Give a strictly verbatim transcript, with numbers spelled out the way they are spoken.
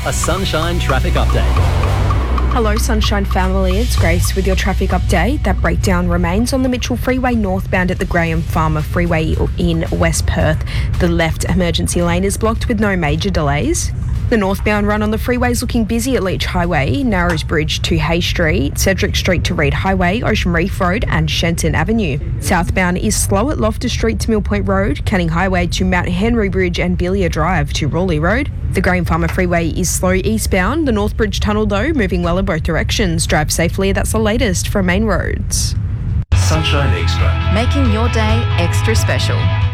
A Sunshine traffic update. Hello Sunshine family, it's Grace with your traffic update. That breakdown remains on the Mitchell Freeway northbound at the Graham Farmer Freeway in West Perth. The left emergency lane is blocked with no major delays. The northbound run on the freeway is looking busy at Leach Highway, Narrows Bridge to Hay Street, Cedric Street to Reed Highway, Ocean Reef Road and Shenton Avenue. Southbound is slow at Loftus Street to Mill Point Road, Canning Highway to Mount Henry Bridge and Belia Drive to Raleigh Road. The Graham Farmer Freeway is slow eastbound. The North Bridge Tunnel though moving well in both directions. Drive safely, that's the latest from main roads. Sunshine Extra. Making your day extra special.